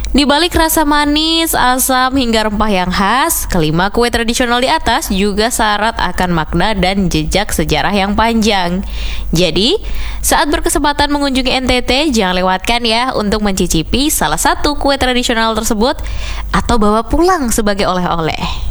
Di balik rasa manis, asam, hingga rempah yang khas, kelima kue tradisional di atas juga syarat akan makna dan jejak sejarah yang panjang. Jadi, saat berkesempatan mengunjungi NTT, jangan lewatkan ya untuk mencicipi salah satu kue tradisional tersebut atau bawa pulang sebagai oleh-oleh.